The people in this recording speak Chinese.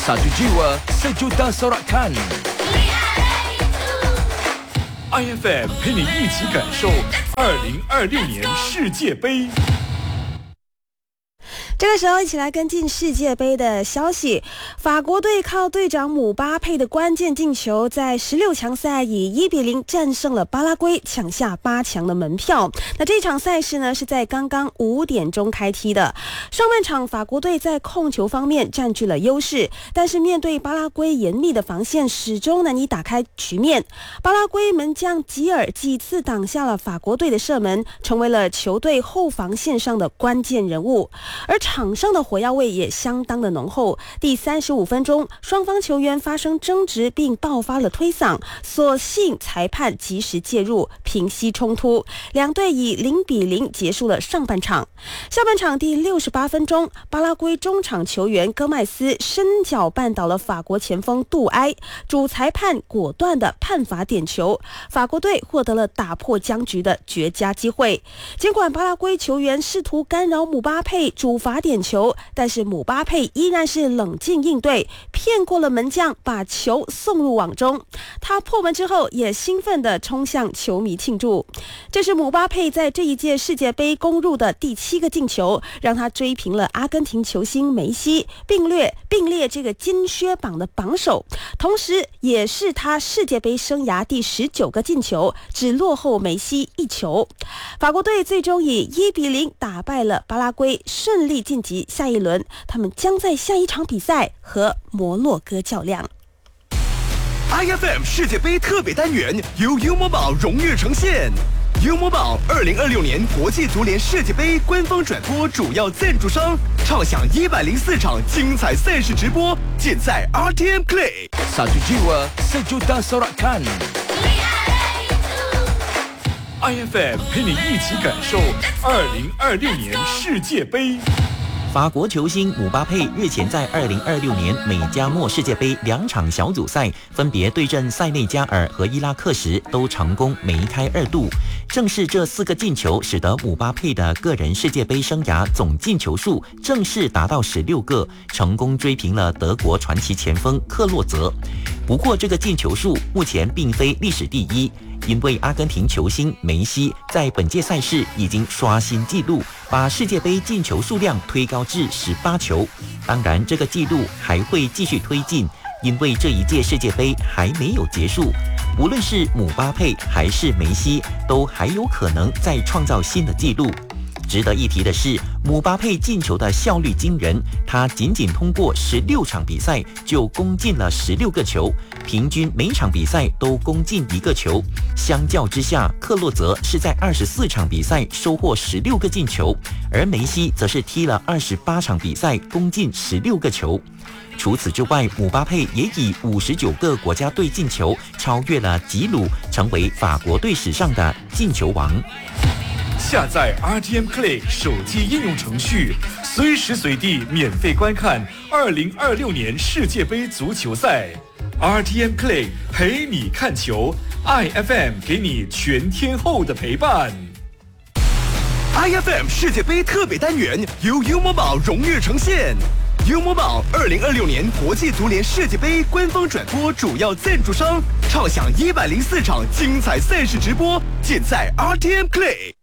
Satu jiwa, sejuta sorakan. IFM 陪你一起感受2026年世界杯。 这个时候一起来跟进世界杯的消息。法国队靠队长姆巴佩的关键进球，在16强赛以1-0战胜了巴拉圭，抢下8强的门票。那这场赛事呢，是在刚刚5点钟开踢的。上半场法国队在控球方面占据了优势，但是面对巴拉圭严密的防线，始终难以打开局面。巴拉圭门将吉尔几次挡下了法国队的射门，成为了球队后防线上的关键人物。而场上的火药味也相当的浓厚。第35分钟，双方球员发生争执并爆发了推搡，所幸裁判及时介入平息冲突，两队以0-0结束了上半场。下半场第68分钟，巴拉圭中场球员戈麦斯伸脚绊倒了法国前锋杜埃，主裁判果断的判罚点球，法国队获得了打破僵局的绝佳机会。尽管巴拉圭球员试图干扰姆巴佩主罚点球，但是姆巴佩依然是冷静应对，骗过了门将，把球送入网中。他破门之后也兴奋地冲向球迷庆祝。这是姆巴佩在这一届世界杯攻入的第7个进球，让他追平了阿根廷球星梅西，并列这个金靴榜的榜首，同时也是他世界杯生涯第19个进球，只落后梅西1球。法国队最终以1-0打败了巴拉圭，顺利晋级下一轮，他们将在下一场比赛和摩洛哥较量。 IFM 世界杯特别单元由优某宝荣誉呈现。优某宝2026年国际足联世界杯官方转播主要赞助商，畅享104场精彩赛事直播，尽在 RTM Play。Satu jiwa, sejuta sorakan。IFM 陪你一起感受2026年世界杯。 法国球星姆巴佩日前在2026年美加墨世界杯2场小组赛分别对阵塞内加尔和伊拉克时，都成功梅开2度。正是这4个进球，使得姆巴佩的个人世界杯生涯总进球数正式达到16个，成功追平了德国传奇前锋克洛泽。不过，这个进球数目前并非历史第一，因为阿根廷球星梅西在本届赛事已经刷新纪录，把世界杯进球数量推高至18球。当然，这个纪录还会继续推进，因为这一届世界杯还没有结束。无论是姆巴佩还是梅西，都还有可能再创造新的纪录。值得一提的是，姆巴佩进球的效率惊人，他仅通过16场比赛就攻进了16个球，平均每场比赛都攻进1个球。相较之下，克洛泽是在24场比赛收获16个进球，而梅西则是踢了28场比赛攻进16个球。除此之外，姆巴佩也以59个国家队进球超越了吉鲁，成为法国队史上的进球王。 下载 RTM Play 手机应用程序，随时随地免费观看2026年世界杯足球赛。RTM Play 陪你看球 ，IFM 给你全天候的陪伴。IFM 世界杯特别单元由优某宝荣誉呈现。优某宝2026年国际足联世界杯官方转播主要赞助商，畅享104场精彩赛事直播，尽在 RTM Play。